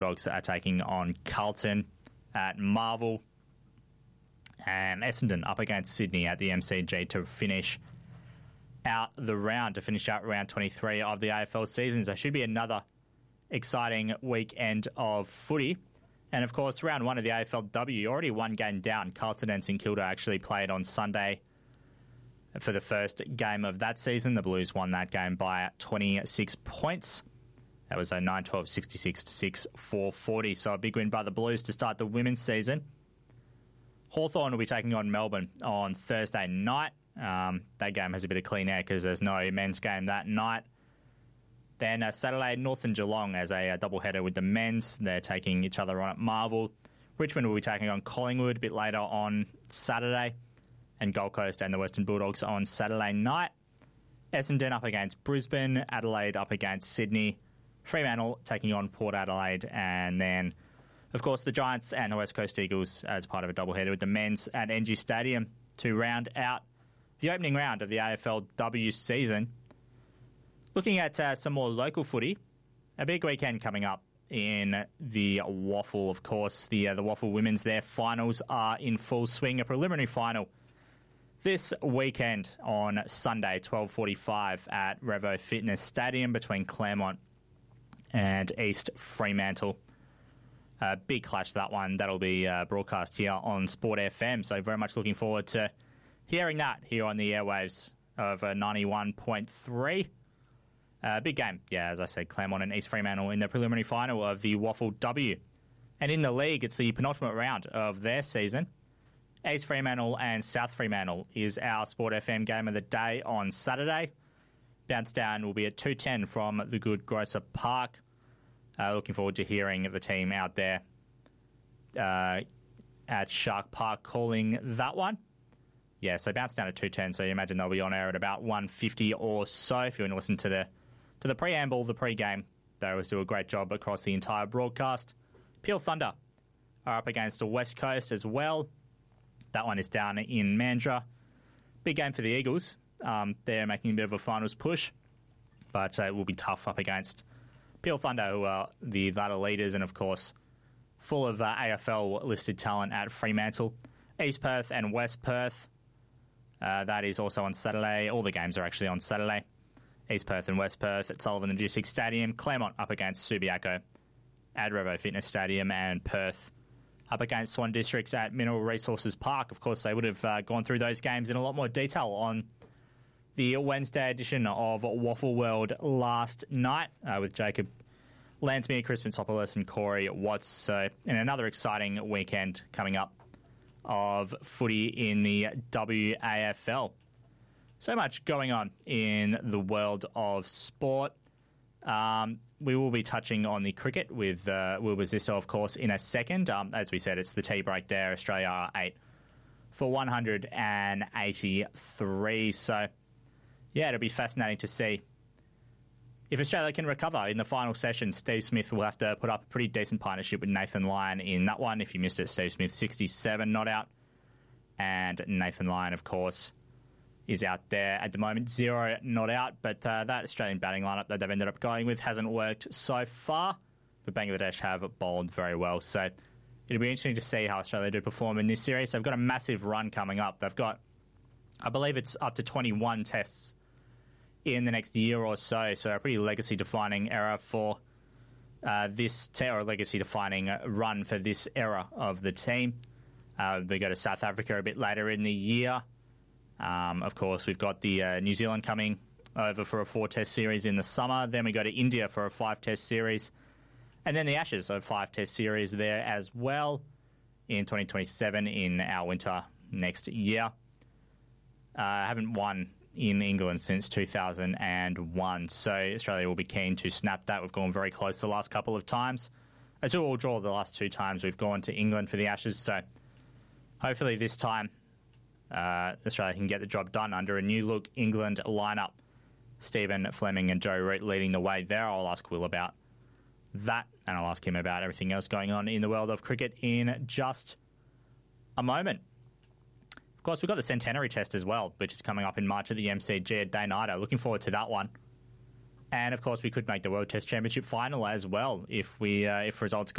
Dogs are taking on Carlton at Marvel. And Essendon up against Sydney at the MCG to finish out the round, to finish out round 23 of the AFL season. So it should be another exciting weekend of footy. And of course, round one of the AFLW, already one game down. Carlton and St Kilda actually played on Sunday for the first game of that season. The Blues won that game by 26 points. That was a 9-12, 66-6, 440. So a big win by the Blues to start the women's season. Hawthorn will be taking on Melbourne on Thursday night. That game has a bit of clean air because there's no men's game that night. Then Saturday, North and Geelong as a doubleheader with the men's. They're taking each other on at Marvel. Richmond will be taking on Collingwood a bit later on Saturday. And Gold Coast and the Western Bulldogs on Saturday night. Essendon up against Brisbane. Adelaide up against Sydney. Fremantle taking on Port Adelaide. And then, of course, the Giants and the West Coast Eagles as part of a doubleheader with the men's at NG Stadium to round out the opening round of the AFLW season. Looking at some more local footy, a big weekend coming up in the WAFL, of course. The WAFL women's, their finals are in full swing. A preliminary final this weekend on Sunday, 12:45 at Revo Fitness Stadium between Claremont and East Fremantle. A big clash, that one. That'll be broadcast here on Sport FM, so very much looking forward to hearing that here on the airwaves of 91.3. Big game, yeah, as I said, Claremont and East Fremantle in the preliminary final of the WAFL W. And in the league, it's the penultimate round of their season. East Fremantle and South Fremantle is our Sport FM game of the day on Saturday. Bounce down will be at 2:10 from the good Grosser Park. Looking forward to hearing the team out there at Shark Park calling that one. Yeah, so bounce down at 2:10, so you imagine they'll be on air at about 1:50 or so. If you want to listen to the preamble, the pre-game, they always do a great job across the entire broadcast. Peel Thunder are up against the West Coast as well. That one is down in Mandurah. Big game for the Eagles. They're making a bit of a finals push, but it will be tough up against Peel Thunder, who are the Vata leaders, and of course, full of AFL-listed talent at Fremantle. East Perth and West Perth. That is also on Saturday. All the games are actually on Saturday. East Perth and West Perth at Sullivan Logistics Stadium. Claremont up against Subiaco at Revo Fitness Stadium, and Perth up against Swan Districts at Mineral Resources Park. Of course, they would have gone through those games in a lot more detail on the Wednesday edition of Waffle World last night with Jacob Lansmere, Chris Mitsopoulos and Corey Watts. So, in another exciting weekend coming up of footy in the WAFL. So much going on in the world of sport. We will be touching on the cricket with Will Wazisto, of course, in a second. As we said, it's the tea break there. Australia are 8 for 183. So, yeah, it'll be fascinating to see if Australia can recover in the final session. Steve Smith will have to put up a pretty decent partnership with Nathan Lyon in that one. If you missed it, Steve Smith, 67 not out. And Nathan Lyon, of course, is out there at the moment, 0 not out. But that Australian batting lineup that they've ended up going with hasn't worked so far. But Bangladesh have bowled very well. So it'll be interesting to see how Australia do perform in this series. They've got a massive run coming up. They've got, I believe it's up to 21 tests in the next year or so. So a pretty legacy-defining era for this team, or a legacy-defining run for this era of the team. They go to South Africa a bit later in the year. Of course, we've got the New Zealand coming over for a 4-test series in the summer. Then we go to India for a 5-test series. And then the Ashes, so a 5-test series there as well in 2027 in our winter next year. Haven't won in England since 2001, so Australia will be keen to snap that. We've gone very close the last couple of times. A 2-2 draw the last 2 times we've gone to England for the Ashes, so hopefully this time Australia can get the job done under a new-look England lineup. Stephen Fleming and Joe Root leading the way there. I'll ask Will about that, and I'll ask him about everything else going on in the world of cricket in just a moment. Of course, we've got the Centenary Test as well, which is coming up in March at the MCG at Day Nighter. Looking forward to that one. And of course, we could make the World Test Championship final as well if results go